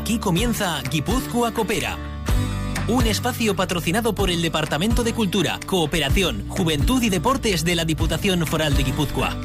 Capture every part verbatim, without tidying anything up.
Aquí comienza Guipúzcoa Coopera. Un espacio patrocinado por el Departamento de Cultura, Cooperación, Juventud y Deportes de la Diputación Foral de Guipúzcoa.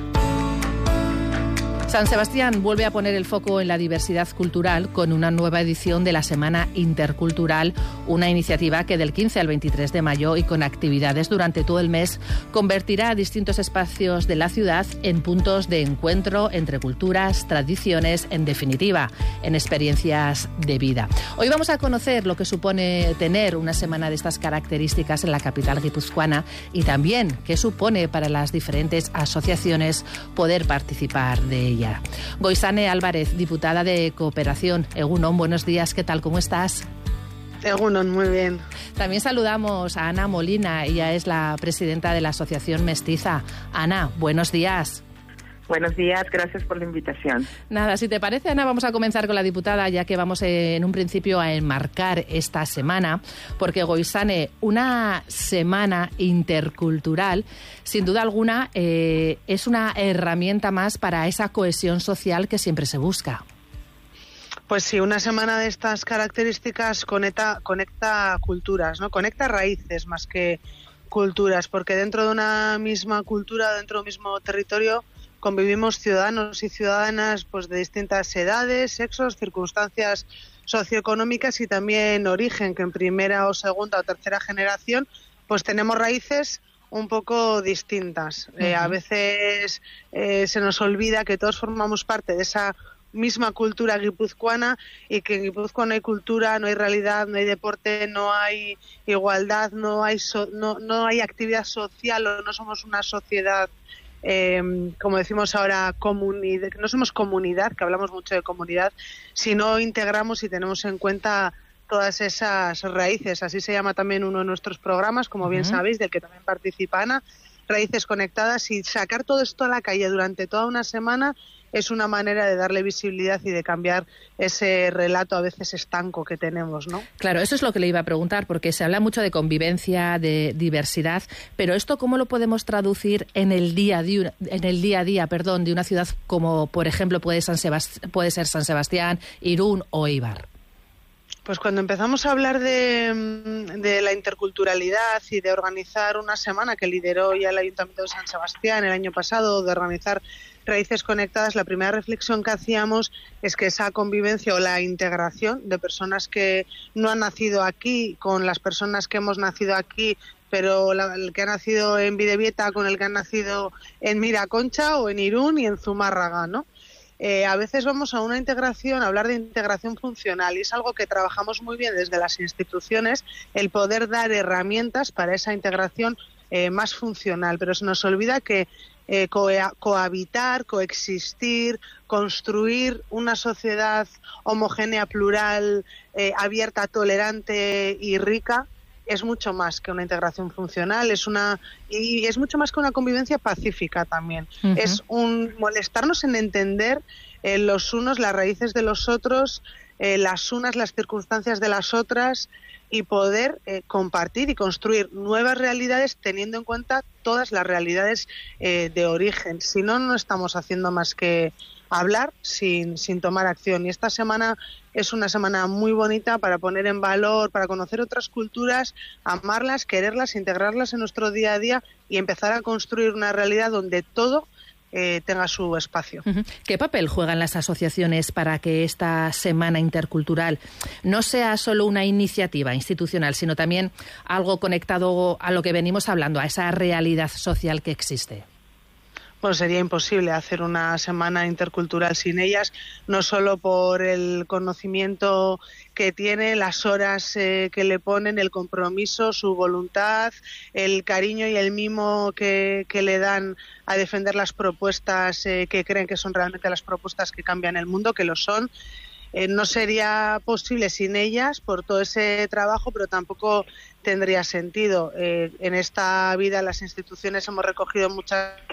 San Sebastián vuelve a poner el foco en la diversidad cultural con una nueva edición de la Semana Intercultural, una iniciativa que del quince al veintitrés de mayo y con actividades durante todo el mes convertirá a distintos espacios de la ciudad en puntos de encuentro entre culturas, tradiciones, en definitiva, en experiencias de vida. Hoy vamos a conocer lo que supone tener una semana de estas características en la capital guipuzcoana y también qué supone para las diferentes asociaciones poder participar de ella. Goizane Álvarez, diputada de Cooperación. Egunon, buenos días, ¿qué tal? ¿Cómo estás? Egunon, muy bien. También saludamos a Ana Molina, ella es la presidenta de la Asociación Mestiza. Ana, buenos días. Buenos días, gracias por la invitación. Nada, si te parece, Ana, vamos a comenzar con la diputada, ya que vamos eh, en un principio a enmarcar esta semana, porque Goizane, una semana intercultural, sin duda alguna, eh, es una herramienta más para esa cohesión social que siempre se busca. Pues sí, una semana de estas características conecta, conecta culturas, ¿no? Conecta raíces más que culturas, porque dentro de una misma cultura, dentro de un mismo territorio, convivimos ciudadanos y ciudadanas pues de distintas edades, sexos, circunstancias socioeconómicas y también origen, que en primera o segunda o tercera generación pues tenemos raíces un poco distintas. Uh-huh. Eh, a veces eh, se nos olvida que todos formamos parte de esa misma cultura guipuzcoana y que en Guipúzcoa no hay cultura, no hay realidad, no hay deporte, no hay igualdad, no hay so- no, no hay actividad social, o no somos una sociedad Eh, como decimos ahora, comunidad, no somos comunidad, que hablamos mucho de comunidad, sino integramos y tenemos en cuenta todas esas raíces. Así se llama también uno de nuestros programas, como bien uh-huh. sabéis, del que también participa Ana, Raíces Conectadas, y sacar todo esto a la calle durante toda una semana es una manera de darle visibilidad y de cambiar ese relato a veces estanco que tenemos, ¿no? Claro, eso es lo que le iba a preguntar, porque se habla mucho de convivencia, de diversidad, pero esto ¿cómo lo podemos traducir en el día a día, en el día a día, perdón, de una ciudad como, por ejemplo, puede, San Sebast- puede ser San Sebastián, Irún o Eibar? Pues cuando empezamos a hablar de, de la interculturalidad y de organizar una semana que lideró ya el Ayuntamiento de San Sebastián el año pasado, de organizar Raíces Conectadas, la primera reflexión que hacíamos es que esa convivencia o la integración de personas que no han nacido aquí con las personas que hemos nacido aquí, pero la, el que ha nacido en Bidebieta con el que ha nacido en Miraconcha o en Irún y en Zumárraga, ¿no? Eh, a veces vamos a una integración, a hablar de integración funcional, y es algo que trabajamos muy bien desde las instituciones, el poder dar herramientas para esa integración eh, más funcional, pero se nos olvida que eh, co- cohabitar, coexistir, construir una sociedad homogénea, plural, eh, abierta, tolerante y rica es mucho más que una integración funcional, es una y es mucho más que una convivencia pacífica también. Uh-huh. Es un molestarnos en entender eh, los unos las raíces de los otros, eh, las unas las circunstancias de las otras, y poder eh, compartir y construir nuevas realidades teniendo en cuenta todas las realidades eh, de origen. Si no, no estamos haciendo más que hablar sin, sin tomar acción. Y esta semana es una semana muy bonita para poner en valor, para conocer otras culturas, amarlas, quererlas, integrarlas en nuestro día a día y empezar a construir una realidad donde todo eh, tenga su espacio. Uh-huh. ¿Qué papel juegan las asociaciones para que esta semana intercultural no sea solo una iniciativa institucional, sino también algo conectado a lo que venimos hablando, a esa realidad social que existe? Pues sería imposible hacer una semana intercultural sin ellas, no solo por el conocimiento que tiene, las horas eh, que le ponen, el compromiso, su voluntad, el cariño y el mimo que, que le dan a defender las propuestas eh, que creen que son realmente las propuestas que cambian el mundo, que lo son. Eh, no sería posible sin ellas por todo ese trabajo, pero tampoco tendría sentido. Eh, en esta vida las instituciones hemos recogido muchas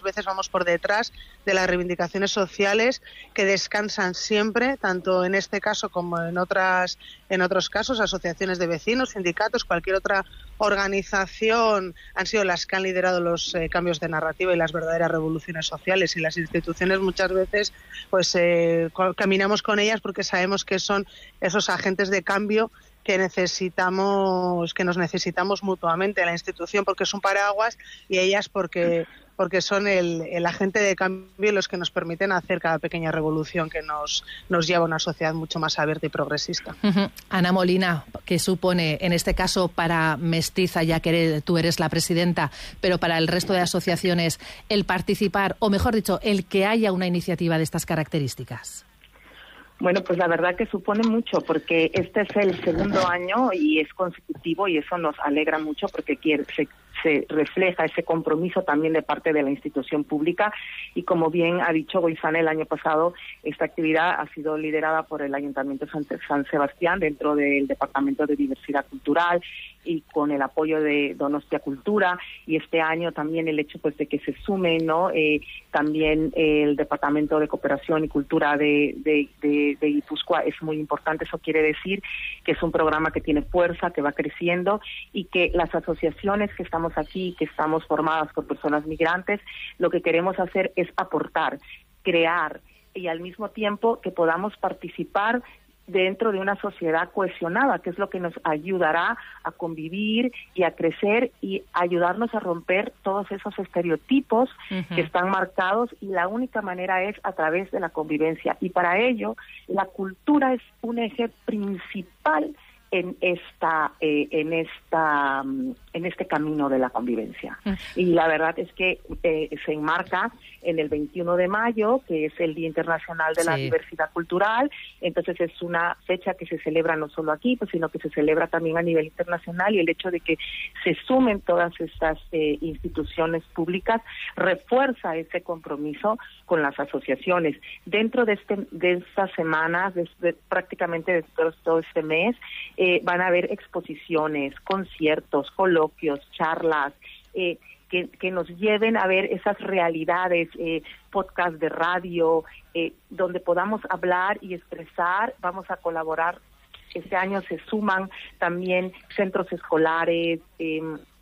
veces vamos por detrás de las reivindicaciones sociales que descansan siempre, tanto en este caso como en otras en otros casos, asociaciones de vecinos, sindicatos, cualquier otra organización, han sido las que han liderado los eh, cambios de narrativa y las verdaderas revoluciones sociales, y las instituciones muchas veces pues eh, caminamos con ellas porque sabemos que son esos agentes de cambio que necesitamos, que nos necesitamos mutuamente, la institución porque es un paraguas y ellas porque porque son el, el agente de cambio, los que nos permiten hacer cada pequeña revolución que nos, nos lleva a una sociedad mucho más abierta y progresista. Uh-huh. Ana Molina, ¿qué supone en este caso para Mestiza, ya que tú eres la presidenta, pero para el resto de asociaciones, el participar, o mejor dicho, el que haya una iniciativa de estas características? Bueno, pues la verdad que supone mucho, porque este es el segundo año y es consecutivo, y eso nos alegra mucho porque quiere, se, se refleja ese compromiso también de parte de la institución pública. Y como bien ha dicho Goizane, el año pasado esta actividad ha sido liderada por el Ayuntamiento de San, San Sebastián dentro del Departamento de Diversidad Cultural y con el apoyo de Donostia Cultura, y este año también el hecho pues de que se sume, ¿no? Eh, también eh, el Departamento de Cooperación y Cultura de, de, de, de Guipúzcoa es muy importante. Eso quiere decir que es un programa que tiene fuerza, que va creciendo, y que las asociaciones que estamos aquí, que estamos formadas por personas migrantes, lo que queremos hacer es aportar, crear, y al mismo tiempo que podamos participar dentro de una sociedad cohesionada, que es lo que nos ayudará a convivir y a crecer y ayudarnos a romper todos esos estereotipos uh-huh. que están marcados, y la única manera es a través de la convivencia. Y para ello, la cultura es un eje principal en esta eh, en esta en este camino de la convivencia. Uh-huh. Y la verdad es que eh, se enmarca en el veintiuno de mayo, que es el Día Internacional de sí. la Diversidad Cultural. Entonces es una fecha que se celebra no solo aquí, pues, sino que se celebra también a nivel internacional, y el hecho de que se sumen todas estas eh, instituciones públicas refuerza ese compromiso con las asociaciones. Dentro de este de estas semanas, de, de, prácticamente de todo, todo este mes, eh, van a haber exposiciones, conciertos, coloquios, charlas, eh, Que, que nos lleven a ver esas realidades, eh, podcast de radio, eh, donde podamos hablar y expresar. Vamos a colaborar. Este año se suman también centros escolares, eh,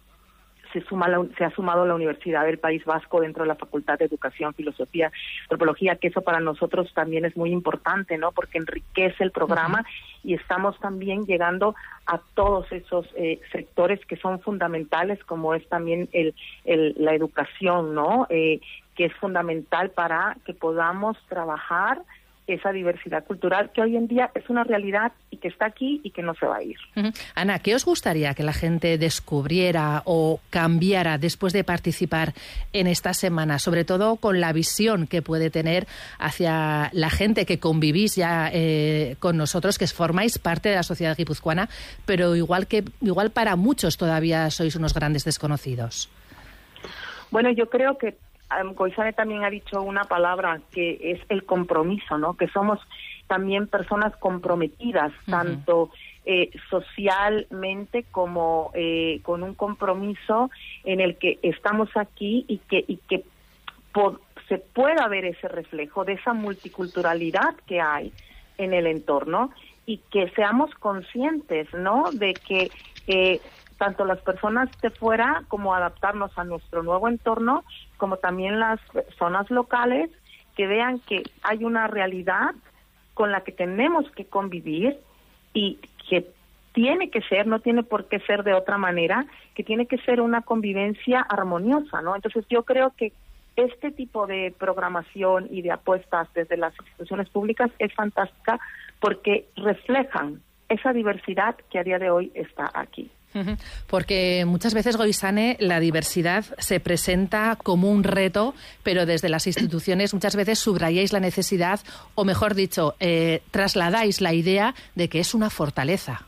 se suma la, se ha sumado la Universidad del País Vasco dentro de la Facultad de Educación, Filosofía, Antropología, que eso para nosotros también es muy importante, ¿no? Porque enriquece el programa uh-huh. y estamos también llegando a todos esos eh, sectores que son fundamentales, como es también el, el la educación, ¿no? Eh, que es fundamental para que podamos trabajar esa diversidad cultural que hoy en día es una realidad y que está aquí y que no se va a ir. Uh-huh. Ana, ¿qué os gustaría que la gente descubriera o cambiara después de participar en esta semana? Sobre todo con la visión que puede tener hacia la gente que convivís ya eh, con nosotros, que formáis parte de la sociedad guipuzcoana, pero igual que igual para muchos todavía sois unos grandes desconocidos. Bueno, yo creo que Goizane también ha dicho una palabra que es el compromiso, ¿no? Que somos también personas comprometidas, uh-huh. tanto eh, socialmente como eh, con un compromiso en el que estamos aquí y que y que po- se pueda ver ese reflejo de esa multiculturalidad que hay en el entorno, y que seamos conscientes, ¿no? De que eh, tanto las personas de fuera, como adaptarnos a nuestro nuevo entorno, como también las personas locales, que vean que hay una realidad con la que tenemos que convivir y que tiene que ser, no tiene por qué ser de otra manera, que tiene que ser una convivencia armoniosa, ¿no? Entonces yo creo que este tipo de programación y de apuestas desde las instituciones públicas es fantástica, porque reflejan esa diversidad que a día de hoy está aquí. Porque muchas veces, Goizane, la diversidad se presenta como un reto, pero desde las instituciones muchas veces subrayáis la necesidad, o mejor dicho, eh, trasladáis la idea de que es una fortaleza.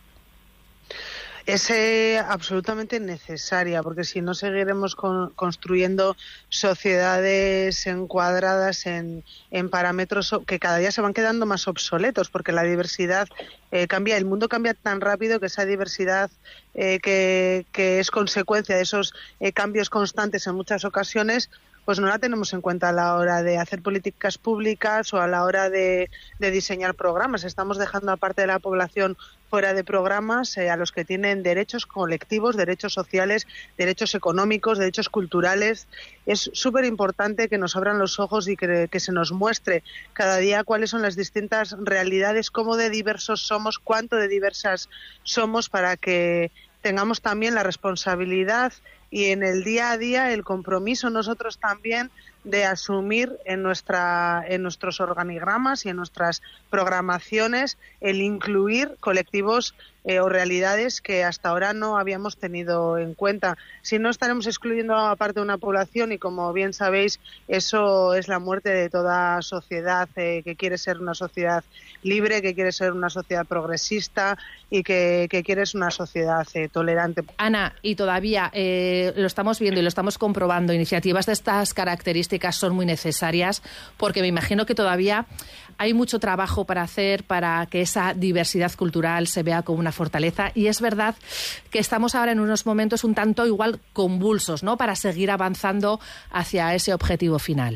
Es eh, absolutamente necesaria, porque si no seguiremos con, construyendo sociedades encuadradas en, en parámetros que cada día se van quedando más obsoletos, porque la diversidad eh, cambia, el mundo cambia tan rápido que esa diversidad eh, que, que es consecuencia de esos eh, cambios constantes en muchas ocasiones, pues no la tenemos en cuenta a la hora de hacer políticas públicas o a la hora de, de diseñar programas. Estamos dejando a parte de la población fuera de programas eh, a los que tienen derechos colectivos, derechos sociales, derechos económicos, derechos culturales. Es súper importante que nos abran los ojos y que, que se nos muestre cada día cuáles son las distintas realidades, cómo de diversos somos, cuánto de diversas somos, para que tengamos también la responsabilidad y en el día a día el compromiso nosotros también de asumir en nuestra en nuestros organigramas y en nuestras programaciones el incluir colectivos eh, o realidades que hasta ahora no habíamos tenido en cuenta. Si no, estaremos excluyendo a parte de una población y, como bien sabéis, eso es la muerte de toda sociedad eh, que quiere ser una sociedad libre, que quiere ser una sociedad progresista y que, que quiere ser una sociedad eh, tolerante. Ana, y todavía eh, lo estamos viendo y lo estamos comprobando, iniciativas de estas características son muy necesarias, porque me imagino que todavía hay mucho trabajo para hacer para que esa diversidad cultural se vea como una fortaleza, y es verdad que estamos ahora en unos momentos un tanto igual convulsos, ¿no?, para seguir avanzando hacia ese objetivo final.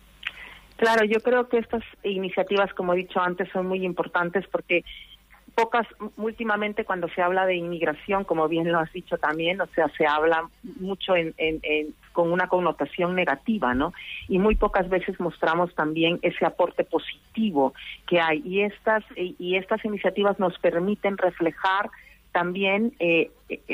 Claro, yo creo que estas iniciativas, como he dicho antes, son muy importantes porque pocas, últimamente cuando se habla de inmigración, como bien lo has dicho también, o sea, se habla mucho en, en, en, con una connotación negativa, ¿no? Y muy pocas veces mostramos también ese aporte positivo que hay. Y estas, y estas iniciativas nos permiten reflejar también eh,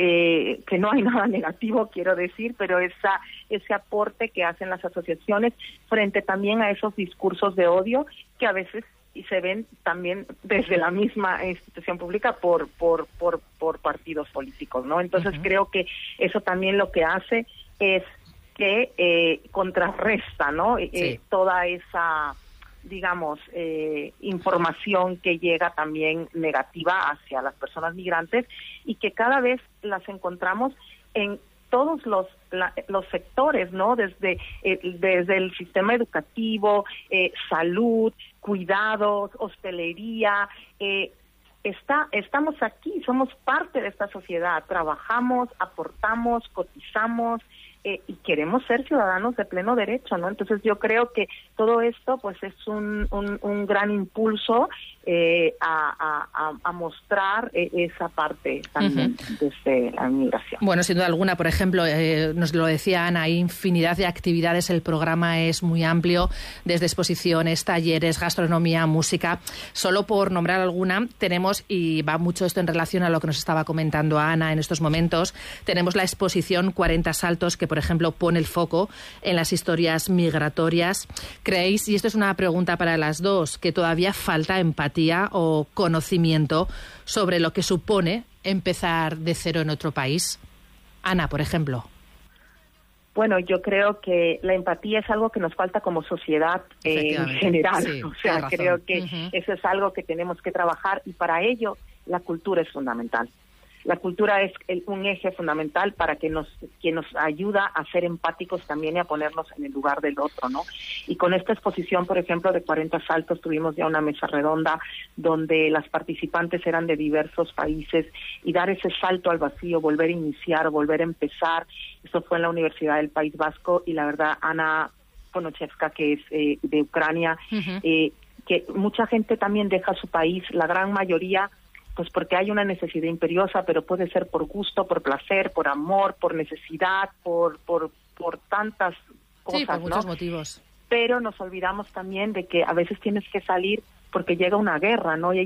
eh, que no hay nada negativo, quiero decir, pero esa ese aporte que hacen las asociaciones frente también a esos discursos de odio que a veces y se ven también desde la misma institución pública por por por, por partidos políticos, ¿no? Entonces uh-huh. creo que eso también lo que hace es que eh, contrarresta, ¿no? Sí. Eh, toda esa, digamos, eh, información que llega también negativa hacia las personas migrantes y que cada vez las encontramos en todos los la, los sectores, ¿no? Desde eh, desde el sistema educativo, eh, salud, cuidados, hostelería, eh, está estamos aquí, somos parte de esta sociedad, trabajamos, aportamos, cotizamos eh, y queremos ser ciudadanos de pleno derecho, ¿no? Entonces yo creo que todo esto pues es un, un, un gran impulso eh, a, a, a mostrar eh, esa parte también uh-huh. desde la migración. Bueno, sin duda alguna, por ejemplo, eh, nos lo decía Ana, hay infinidad de actividades, el programa es muy amplio, desde exposiciones, talleres, gastronomía, música. Solo por nombrar alguna, tenemos, y va mucho esto en relación a lo que nos estaba comentando Ana en estos momentos, tenemos la exposición cuarenta Saltos, que por ejemplo pone el foco en las historias migratorias. ¿Creéis, y esto es una pregunta para las dos, que todavía falta empatía o conocimiento sobre lo que supone empezar de cero en otro país? Ana, por ejemplo. Bueno, yo creo que la empatía es algo que nos falta como sociedad eh, en general. Sí, o sea, creo que uh-huh. eso es algo que tenemos que trabajar y para ello la cultura es fundamental. La cultura es el, un eje fundamental para que nos que nos ayuda a ser empáticos también y a ponernos en el lugar del otro, ¿no? Y con esta exposición, por ejemplo, de cuarenta Saltos, tuvimos ya una mesa redonda donde las participantes eran de diversos países y dar ese salto al vacío, volver a iniciar, volver a empezar. Eso fue en la Universidad del País Vasco y la verdad, Ana Konochevska, que es eh, de Ucrania, uh-huh. eh, que mucha gente también deja su país, la gran mayoría pues porque hay una necesidad imperiosa, pero puede ser por gusto, por placer, por amor, por necesidad, por por por tantas cosas, sí, por muchos ¿no? motivos. Pero nos olvidamos también de que a veces tienes que salir porque llega una guerra, ¿no? Y